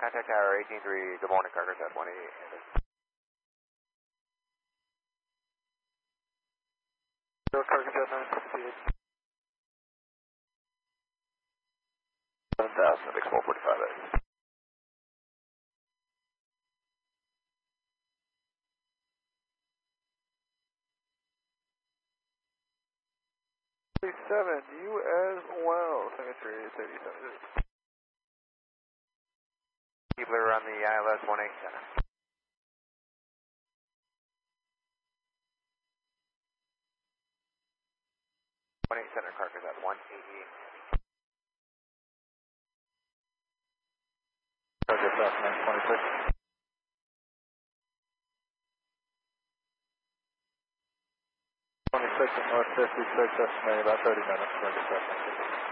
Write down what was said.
Contact Tower 18-3, good morning, Carter South 188. Cargo Jet 958. 7000, X 445. 37, you as well. Signature 87. Keebler on the ILS 18 Center. 18 Center, Carter South 188. Cargo South 926. 26 at North 56, estimated about 30 minutes. Cargo South 926.